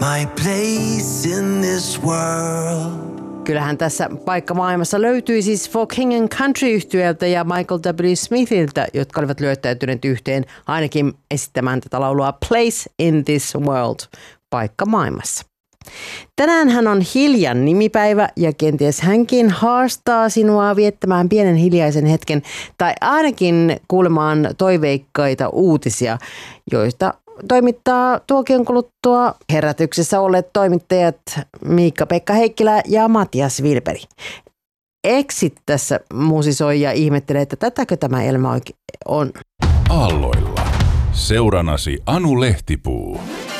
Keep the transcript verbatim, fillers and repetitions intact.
my place in this world. Kyllähän tässä paikka maailmassa löytyi siis For King and Country-yhtyöltä ja Michael W. Smithiltä, jotka olivat lyöttäytyneet yhteen ainakin esittämään tätä laulua Place in this World, paikka maailmassa. Tänään hän on Hiljan nimipäivä ja kenties hänkin haastaa sinua viettämään pienen hiljaisen hetken tai ainakin kuulemaan toiveikkaita uutisia, joista toimittaa tuokion kuluttua herätyksessä olleet toimittajat Miikka-Pekka Heikkilä ja Matias Vilperi. Exit tässä musisoi ja ihmettelee, että tätäkö tämä elämä oikein on. Aalloilla. Seuranasi Anu Lehtipuu.